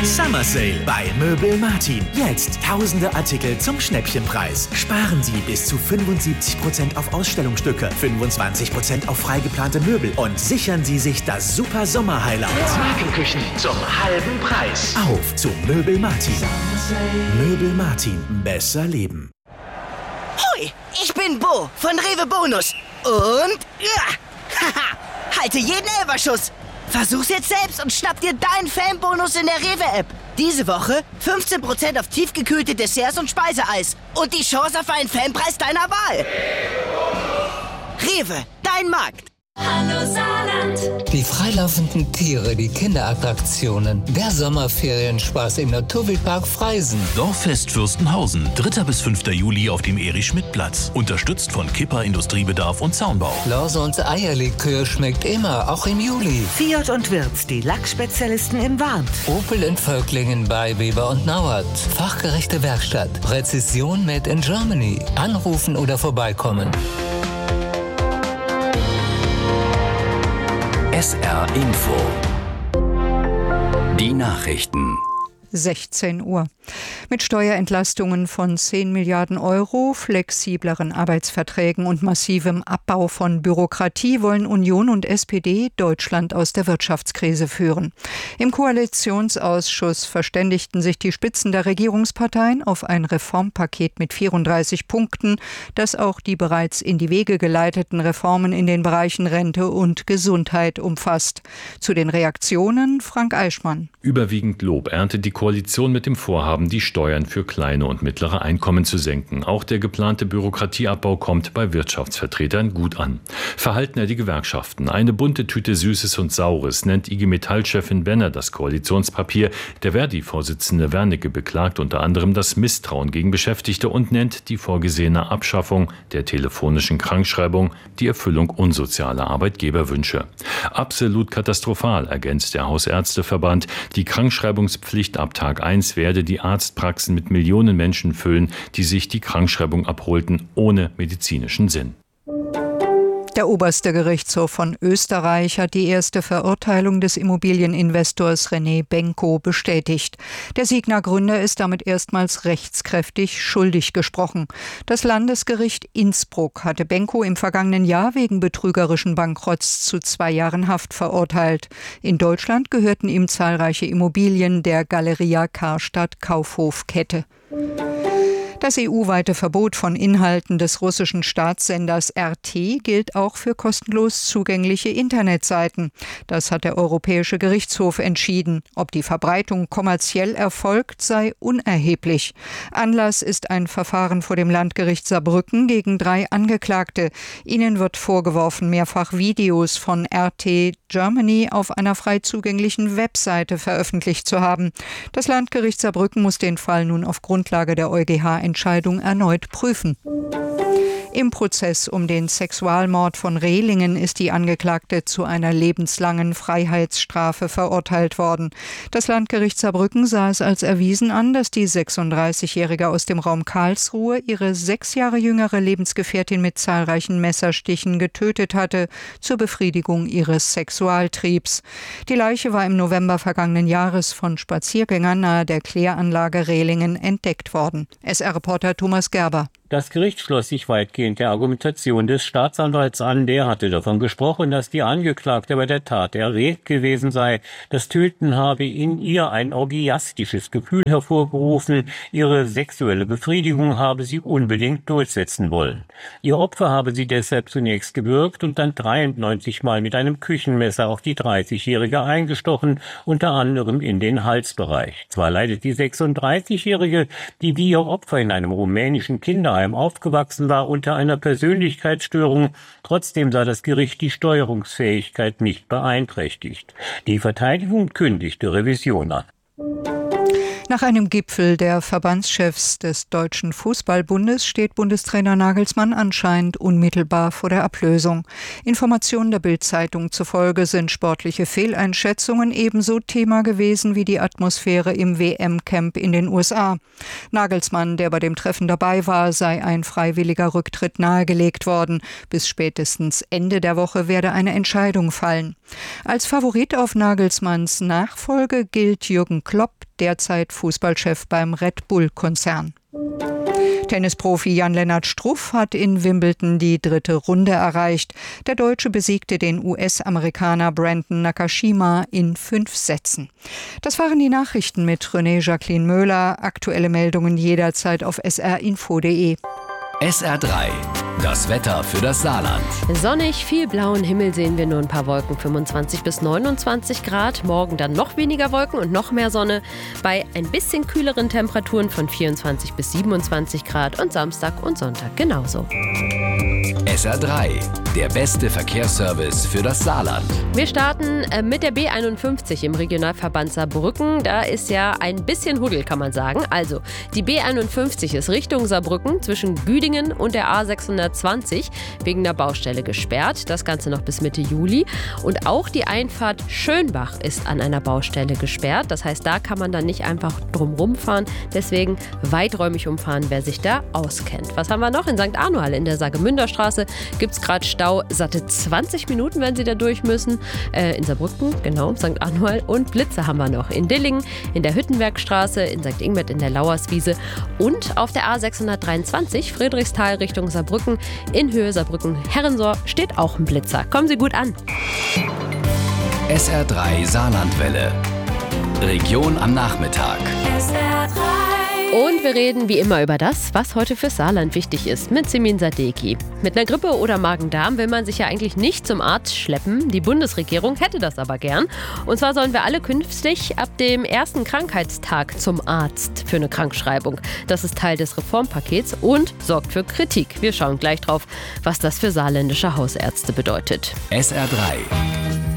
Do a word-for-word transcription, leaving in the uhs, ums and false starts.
Summer Sale bei Möbel Martin. Jetzt tausende Artikel zum Schnäppchenpreis. Sparen Sie bis zu fünfundsiebzig Prozent auf Ausstellungsstücke, fünfundzwanzig Prozent auf freigeplante Möbel und sichern Sie sich das super Sommer-Highlight. Markenküchen zum halben Preis. Auf zu Möbel Martin. Möbel Martin. Besser leben. Hoi, ich bin Bo von Rewe Bonus. Und ja, haha, halte jeden Elferschuss. Versuch's jetzt selbst und schnapp dir deinen Fanbonus in der Rewe-App. Diese Woche fünfzehn Prozent auf tiefgekühlte Desserts und Speiseeis. Und die Chance auf einen Fanpreis deiner Wahl. Rewe, dein Markt. Hallo Saarland. Die freilaufenden Tiere, die Kinderattraktionen, der Sommerferienspaß im Naturwildpark Freisen. Dorffest Fürstenhausen, dritter bis fünfter Juli auf dem Erich-Schmidt-Platz. Unterstützt von Kipper Industriebedarf und Zaunbau. Lorsons Eierlikör schmeckt immer, auch im Juli. Fiat und Wirth, die Lackspezialisten in Warnt. Opel in Völklingen bei Weber und Nauert. Fachgerechte Werkstatt. Präzision made in Germany. Anrufen oder vorbeikommen. S R Info. Die Nachrichten. sechzehn Uhr. Mit Steuerentlastungen von zehn Milliarden Euro, flexibleren Arbeitsverträgen und massivem Abbau von Bürokratie wollen Union und S P D Deutschland aus der Wirtschaftskrise führen. Im Koalitionsausschuss verständigten sich die Spitzen der Regierungsparteien auf ein Reformpaket mit vierunddreißig Punkten, das auch die bereits in die Wege geleiteten Reformen in den Bereichen Rente und Gesundheit umfasst. Zu den Reaktionen Frank Eichmann. Überwiegend Lob erntet die Koalition mit dem Vorhaben, die Steuern für kleine und mittlere Einkommen zu senken. Auch der geplante Bürokratieabbau kommt bei Wirtschaftsvertretern gut an. Verhalten er die Gewerkschaften. Eine bunte Tüte Süßes und Saures nennt I G Metall-Chefin Benner das Koalitionspapier. Der Verdi-Vorsitzende Wernicke beklagt unter anderem das Misstrauen gegen Beschäftigte und nennt die vorgesehene Abschaffung der telefonischen Krankschreibung die Erfüllung unsozialer Arbeitgeberwünsche. Absolut katastrophal, ergänzt der Hausärzteverband. Die Krankschreibungspflicht ab Tag eins werde die Arztpraxen mit Millionen Menschen füllen, die sich die Krankschreibung abholten, ohne medizinischen Sinn. Der oberste Gerichtshof von Österreich hat die erste Verurteilung des Immobilieninvestors René Benko bestätigt. Der Signa-Gründer ist damit erstmals rechtskräftig schuldig gesprochen. Das Landesgericht Innsbruck hatte Benko im vergangenen Jahr wegen betrügerischen Bankrotts zu zwei Jahren Haft verurteilt. In Deutschland gehörten ihm zahlreiche Immobilien der Galeria Karstadt Kaufhof-Kette. Das E U-weite Verbot von Inhalten des russischen Staatssenders R T gilt auch für kostenlos zugängliche Internetseiten. Das hat der Europäische Gerichtshof entschieden. Ob die Verbreitung kommerziell erfolgt, sei unerheblich. Anlass ist ein Verfahren vor dem Landgericht Saarbrücken gegen drei Angeklagte. Ihnen wird vorgeworfen, mehrfach Videos von R T Germany auf einer frei zugänglichen Webseite veröffentlicht zu haben. Das Landgericht Saarbrücken muss den Fall nun auf Grundlage der EuGH-Entscheidung erneut prüfen. Im Prozess um den Sexualmord von Rehlingen ist die Angeklagte zu einer lebenslangen Freiheitsstrafe verurteilt worden. Das Landgericht Saarbrücken sah es als erwiesen an, dass die sechsunddreißigjährige aus dem Raum Karlsruhe ihre sechs Jahre jüngere Lebensgefährtin mit zahlreichen Messerstichen getötet hatte, zur Befriedigung ihres Sexualtriebs. Die Leiche war im November vergangenen Jahres von Spaziergängern nahe der Kläranlage Rehlingen entdeckt worden. S R-Reporter Thomas Gerber. Das Gericht schloss sich weitgehend der Argumentation des Staatsanwalts an. Der hatte davon gesprochen, dass die Angeklagte bei der Tat erregt gewesen sei. Das Töten habe in ihr ein orgiastisches Gefühl hervorgerufen. Ihre sexuelle Befriedigung habe sie unbedingt durchsetzen wollen. Ihr Opfer habe sie deshalb zunächst gewürgt und dann dreiundneunzig Mal mit einem Küchenmesser auf die dreißigjährige eingestochen, unter anderem in den Halsbereich. Zwar leidet die sechsunddreißigjährige, die wie ihr Opfer in einem rumänischen Kinderheim aufgewachsen war, unter einer Persönlichkeitsstörung. Trotzdem sah das Gericht die Steuerungsfähigkeit nicht beeinträchtigt. Die Verteidigung kündigte Revision an. Nach einem Gipfel der Verbandschefs des Deutschen Fußballbundes steht Bundestrainer Nagelsmann anscheinend unmittelbar vor der Ablösung. Informationen der Bild-Zeitung zufolge sind sportliche Fehleinschätzungen ebenso Thema gewesen wie die Atmosphäre im W M-Camp in den U S A. Nagelsmann, der bei dem Treffen dabei war, sei ein freiwilliger Rücktritt nahegelegt worden. Bis spätestens Ende der Woche werde eine Entscheidung fallen. Als Favorit auf Nagelsmanns Nachfolge gilt Jürgen Klopp, derzeit Fußballchef beim Red Bull-Konzern. Tennisprofi Jan-Lennart Struff hat in Wimbledon die dritte Runde erreicht. Der Deutsche besiegte den U S-Amerikaner Brandon Nakashima in fünf Sätzen. Das waren die Nachrichten mit René Jacqueline Möhler. Aktuelle Meldungen jederzeit auf s r info punkt d e. S R drei. Das Wetter für das Saarland. Sonnig, viel blauen Himmel sehen wir, nur ein paar Wolken, fünfundzwanzig bis neunundzwanzig Grad. Morgen dann noch weniger Wolken und noch mehr Sonne bei ein bisschen kühleren Temperaturen von vierundzwanzig bis siebenundzwanzig Grad und Samstag und Sonntag genauso. S R drei. Der beste Verkehrsservice für das Saarland. Wir starten äh, mit der B einundfünfzig im Regionalverband Saarbrücken. Da ist ja ein bisschen Huddel, kann man sagen. Also, die B einundfünfzig ist Richtung Saarbrücken zwischen Güdingen und der A sechshundertzwanzig wegen der Baustelle gesperrt. Das Ganze noch bis Mitte Juli. Und auch die Einfahrt Schönbach ist an einer Baustelle gesperrt. Das heißt, da kann man dann nicht einfach drumrum fahren. Deswegen weiträumig umfahren, wer sich da auskennt. Was haben wir noch? In Sankt Arnoal in der Saargemünderstraße gibt es gerade Stau. Satte zwanzig Minuten, wenn Sie da durch müssen. Äh, in Saarbrücken, genau, Sankt Arnoal. Und Blitze haben wir noch in Dillingen, in der Hüttenbergstraße, in Sankt Ingbert, in der Lauerswiese. Und auf der A sechshundertdreiundzwanzig Friedrichsthal Richtung Saarbrücken, in Höhe Saarbrücken-Herrensohr, steht auch ein Blitzer. Kommen Sie gut an. S R drei Saarlandwelle. Region am Nachmittag. S R drei. Und wir reden wie immer über das, was heute für Saarland wichtig ist, mit Simin Sadeki. Mit einer Grippe oder Magen-Darm will man sich ja eigentlich nicht zum Arzt schleppen. Die Bundesregierung hätte das aber gern. Und zwar sollen wir alle künftig ab dem ersten Krankheitstag zum Arzt für eine Krankschreibung. Das ist Teil des Reformpakets und sorgt für Kritik. Wir schauen gleich drauf, was das für saarländische Hausärzte bedeutet. S R drei.